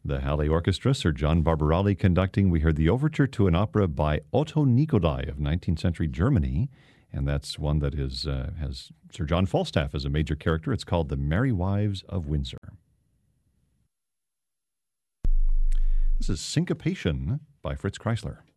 The Halle Orchestra, Sir John Barbarelli conducting. We heard the overture to an opera by Otto Nicolai of 19th century Germany, and that's one that has Sir John Falstaff as a major character. It's called The Merry Wives of Windsor. This is Syncopation by Fritz Kreisler.